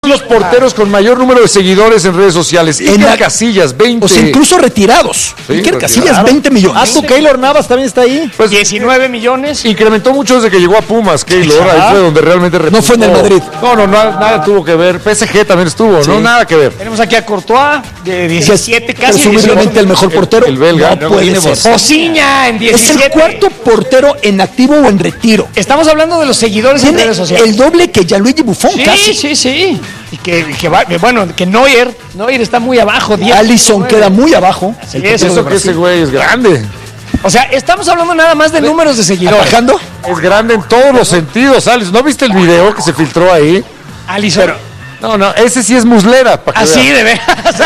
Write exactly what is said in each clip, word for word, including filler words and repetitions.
Los porteros con mayor número de seguidores en redes sociales. Iker la... Casillas, veinte. O sea, incluso retirados. Sí, Iker Casillas, veinte millones. Ah, tu Keylor Navas también está ahí. Pues, diecinueve millones. Incrementó mucho desde que llegó a Pumas, Keylor. Ahí fue donde realmente repuntó. No fue en el Madrid. No, no, nada, nada tuvo que ver. P S G también estuvo, sí. No, nada que ver. Tenemos aquí a Courtois, de diecisiete, casi. Presumiblemente el mejor portero. El, el belga. No puede ser. Bociña en diecisiete. Es el cuarto portero en activo o en retiro. Estamos hablando de los seguidores en redes sociales. El doble que Gianluigi Buffon, sí, casi. Sí, sí, sí. Y que, que va, bueno, que Neuer, Neuer está muy abajo. Alisson queda muy abajo. Sí, es eso que ese güey es grande. O sea, estamos hablando nada más de números de seguidores. ¿Atajando? Es grande en todos los sentidos, Alisson. ¿No viste el video que se filtró ahí? Alisson. Pero, no, no, ese sí es muslera. Así de veras.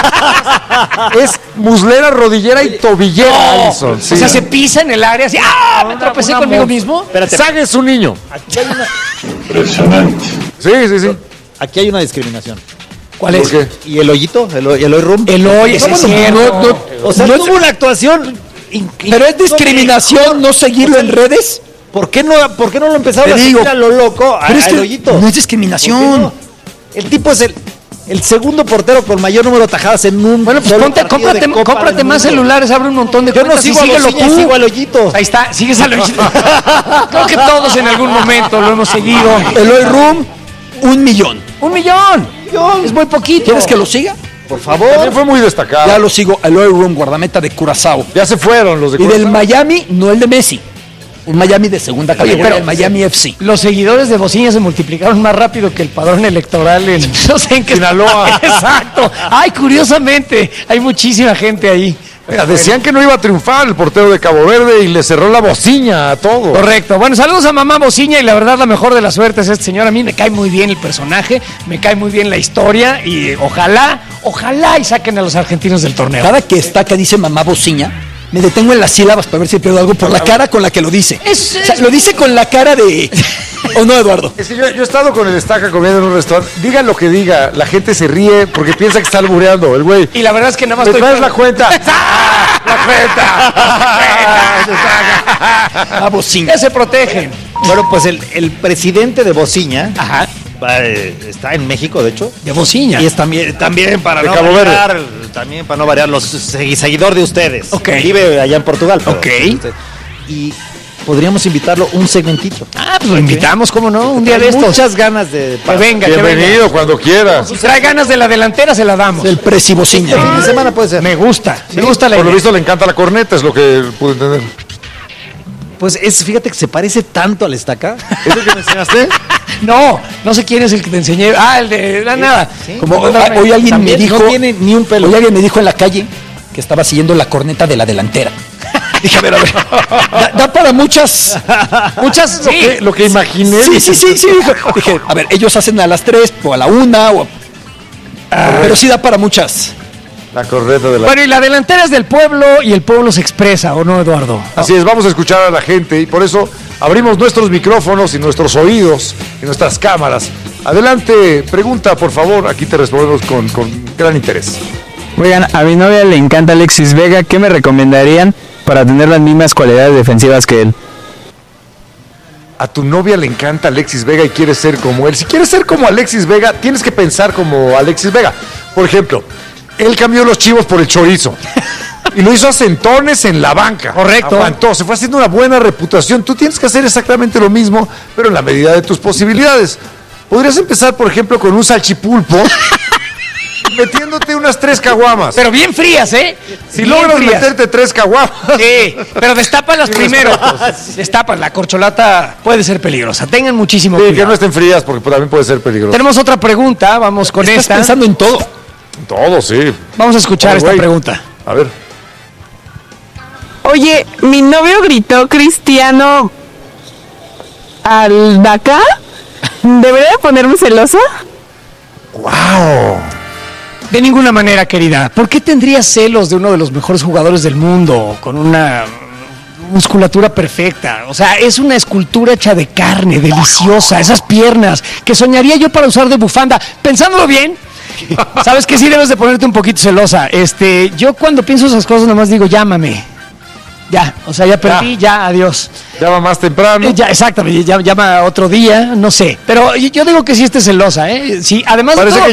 Es muslera, rodillera y tobillera, no, Alisson. Sí. O sea, se pisa en el área así. ¡Ah! ¿Me tropecé conmigo mismo? Espérate. Sague es un niño. Aquí hay una... Impresionante. Sí, sí, sí. Aquí hay una discriminación. ¿Cuál es? ¿Qué? ¿Y el hoyito? ¿El, el hoy room? El hoy, es no, no, O sea, no tuvo una actuación... Pero es discriminación no seguirlo en redes. ¿Por qué no, por qué no lo empezaron a digo, seguir a lo loco a, pero es que al hoyito? No es discriminación. No? El tipo es el... El segundo portero con mayor número de tajadas en un... Bueno, pues ponte, cómprate, cómprate más celulares, abre un montón de Yo cuentas no sigo y síguelo Bociña, tú. sigo al hoyito. Ahí está, sigues al hoyito. Creo que todos en algún momento lo hemos seguido. Eloy Room, un millón. Un millón. Es muy poquito. ¿Quieres que lo siga? Por favor. También fue muy destacado. Ya lo sigo, Eloy Room, guardameta de Curazao. Ya se fueron los de Y Curazao. del Miami, no el de Messi. Un Miami de segunda categoría, pero el Miami F C. Los seguidores de Bociña se multiplicaron más rápido que el padrón electoral en no sé en qué Sinaloa. Exacto. Ay, curiosamente, hay muchísima gente ahí. Mira, decían que no iba a triunfar el portero de Cabo Verde y le cerró la bocina a todo. Correcto. Bueno, saludos a mamá Bociña y la verdad la mejor de las suertes este señor. A mí me cae muy bien el personaje, me cae muy bien la historia y ojalá, ojalá y saquen a los argentinos del torneo. Cada que está que dice mamá Bociña, me detengo en las sílabas para ver si pierdo algo por la cara con la que lo dice. Es, o sea, lo dice con la cara de... ¿O no, Eduardo? Es que yo, yo he estado con el Estaca comiendo en un restaurante. Diga lo que diga, la gente se ríe porque piensa que está albureando el güey. Y la verdad es que nada más ¿Me estoy... traes la cuenta? ¡Ah! ¡La cuenta! La Bociña. Ya se protegen. Bueno, pues el, el presidente de Bociña Ajá. eh, está en México, de hecho. De Bociña. Y es también, también para de no Cabo variar, Verde. también para no variar, los seguidor de ustedes. Ok. Vive allá en Portugal. Pero, Ok. Y podríamos invitarlo un segmentito. Ah, pues lo invitamos, ¿cómo no? Un día de estos. Muchas ganas de... Que venga, que Bienvenido venga. cuando quiera. Si trae ganas de la delantera, se la damos. El presi Bociña. El fin de semana puede ser. Me gusta, me gusta la Por lo idea. visto le encanta la corneta, es lo que pude entender. Pues es, fíjate que se parece tanto al Estaca. ¿Es el que me enseñaste? No, no sé quién es el que te enseñé. Ah, el de la nada. Sí. Como No, no, ah, hoy alguien También me dijo... no tiene ni un pelo. Hoy alguien me dijo en la calle que estaba siguiendo la corneta de la delantera. Dije, a ver, a ver. Da, da para muchas... Muchas, Lo sí. que, lo que imaginé. Sí, sí, sí, sí. Dije, a ver, ellos hacen a las tres o a la una o... Pero sí da para muchas. La corneta de la... Bueno, y la delantera es del pueblo y el pueblo se expresa, ¿o no, Eduardo? Así es, vamos a escuchar a la gente y por eso abrimos nuestros micrófonos y nuestros oídos y nuestras cámaras. Adelante, pregunta, por favor, aquí te respondemos con, con gran interés. Oigan, a mi novia le encanta Alexis Vega, ¿qué me recomendarían para tener las mismas cualidades defensivas que él? A tu novia le encanta Alexis Vega y quieres ser como él. Si quieres ser como Alexis Vega, tienes que pensar como Alexis Vega. Por ejemplo, él cambió los chivos por el chorizo. Y lo hizo a centones en la banca. Correcto. Aguantó, se fue haciendo una buena reputación. Tú tienes que hacer exactamente lo mismo, pero en la medida de tus posibilidades. Podrías empezar, por ejemplo, con un salchipulpo, metiéndote unas tres caguamas. Pero bien frías, ¿eh? Si Bien logras frías. meterte tres caguamas. Sí, pero destápalas primero. Destapas, la corcholata puede ser peligrosa. Tengan muchísimo Sí, que cuidado. no estén frías porque también puede ser peligroso. Tenemos otra pregunta, vamos con Estás esta. pensando en todo. Todo, sí. Vamos a escuchar Oye, esta güey. pregunta. A ver. Oye, mi novio gritó Cristiano al Dakar. ¿Debería de ponerme celosa? ¡Wow! De ninguna manera, querida. ¿Por qué tendrías celos de uno de los mejores jugadores del mundo con una musculatura perfecta? O sea, es una escultura hecha de carne, deliciosa, esas piernas que soñaría yo para usar de bufanda. Pensándolo bien, sabes que sí debes de ponerte un poquito celosa. Este, yo cuando pienso esas cosas nomás digo, llámame. Ya, o sea, ya perdí, ya, ya adiós. Llama más temprano. Eh, Ya, exactamente, ya, llama otro día, no sé. Pero yo, yo digo que sí estés celosa, ¿eh? Sí, además de Parece todo, que